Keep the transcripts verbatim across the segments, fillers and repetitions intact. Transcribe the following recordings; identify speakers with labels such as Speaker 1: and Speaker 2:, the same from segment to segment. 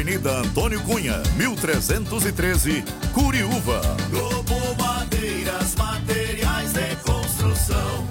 Speaker 1: Avenida Antônio Cunha, mil trezentos e treze, Curiúva. Globo Madeiras, materiais de construção.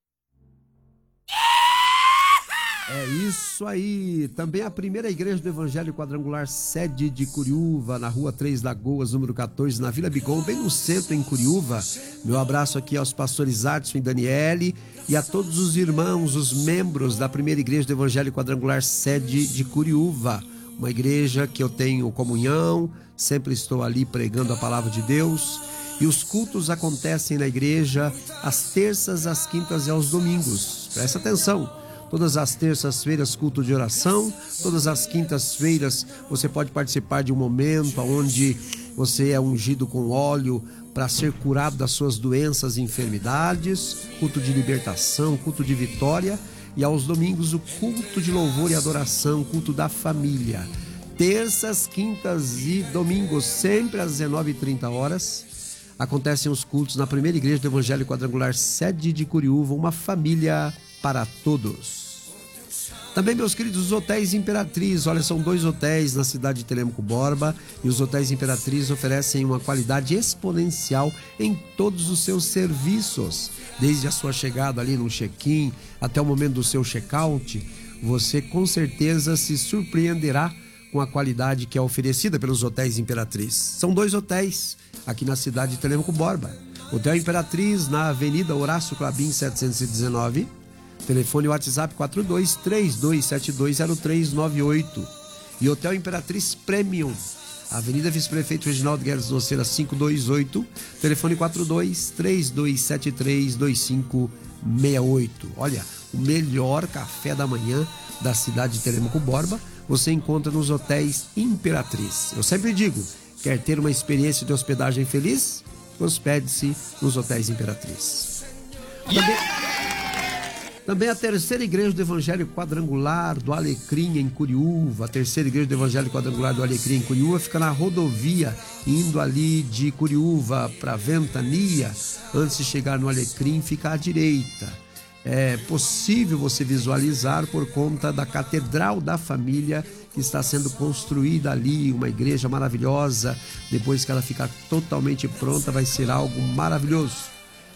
Speaker 2: É isso aí, também a primeira igreja do Evangelho Quadrangular, sede de Curiúva, na rua Três Lagoas, número quatorze, na Vila Bigon, bem no centro, em Curiúva. Meu abraço aqui aos pastores Adson e Daniele e a todos os irmãos, os membros da primeira igreja do Evangelho Quadrangular, sede de Curiúva. Uma igreja que eu tenho comunhão, sempre estou ali pregando a palavra de Deus. E os cultos acontecem na igreja às terças, às quintas e aos domingos. Presta atenção. Todas as terças-feiras, culto de oração. Todas as quintas-feiras, você pode participar de um momento onde você é ungido com óleo para ser curado das suas doenças e enfermidades. Culto de libertação, culto de vitória. E aos domingos, o culto de louvor e adoração, culto da família. Terças, quintas e domingos, sempre às dezenove e trinta horas. Acontecem os cultos na primeira igreja do Evangelho Quadrangular, sede de Curiúva, uma família para todos. Também, meus queridos, os hotéis Imperatriz, olha, são dois hotéis na cidade de Telêmaco Borba, e os hotéis Imperatriz oferecem uma qualidade exponencial em todos os seus serviços. Desde a sua chegada ali no check-in até o momento do seu check-out, você com certeza se surpreenderá com a qualidade que é oferecida pelos hotéis Imperatriz. São dois hotéis aqui na cidade de Telêmaco Borba. Hotel Imperatriz, na Avenida Horácio Clabin, setecentos e dezenove. Telefone WhatsApp quatro dois três dois sete dois zero três nove oito. E Hotel Imperatriz Premium, Avenida Vice-Prefeito Reginaldo Guedes Noceira quinhentos e vinte e oito. Telefone quatro dois três dois sete três dois cinco seis oito. Olha, o melhor café da manhã da cidade de Telêmaco Borba você encontra nos hotéis Imperatriz. Eu sempre digo, quer ter uma experiência de hospedagem feliz? Hospede-se nos hotéis Imperatriz. Também... Também a terceira igreja do Evangelho Quadrangular do Alecrim, em Curiúva. A terceira igreja do Evangelho Quadrangular do Alecrim, em Curiúva, fica na rodovia, indo ali de Curiúva para Ventania. Antes de chegar no Alecrim, fica à direita. É possível você visualizar por conta da Catedral da Família, que está sendo construída ali, uma igreja maravilhosa. Depois que ela ficar totalmente pronta, vai ser algo maravilhoso.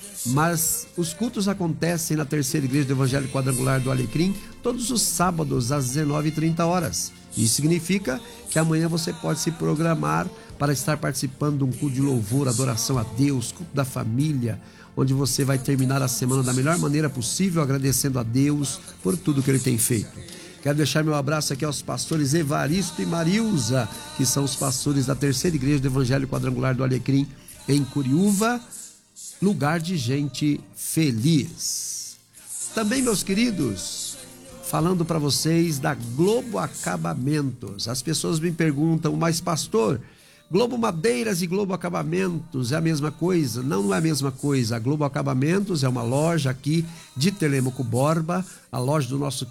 Speaker 2: Mas os cultos acontecem na terceira igreja do Evangelho Quadrangular do Alecrim todos os sábados às dezenove e trinta horas. Isso significa que amanhã você pode se programar para estar participando de um culto de louvor, adoração a Deus, culto da família, onde você vai terminar a semana da melhor maneira possível, agradecendo a Deus por tudo que Ele tem feito. Quero deixar meu abraço aqui aos pastores Evaristo e Marilza, que são os pastores da terceira igreja do Evangelho Quadrangular do Alecrim, em Curiúva, lugar de gente feliz. Também, meus queridos, falando para vocês da Globo Acabamentos. As pessoas me perguntam, mas pastor, Globo Madeiras e Globo Acabamentos é a mesma coisa? Não, não é a mesma coisa. A Globo Acabamentos é uma loja aqui de Telêmaco Borba, a loja do nosso